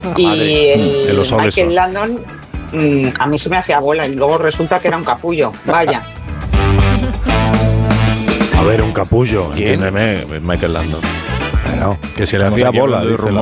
Y El oso obeso. Michael Landon, a mí se me hacía bola y luego resulta que era un capullo. Vaya. A ver, un capullo, ¿Quién? entiéndeme, Michael Landon. Bueno, Que se le estamos hacía aquí bola, hablando de dice la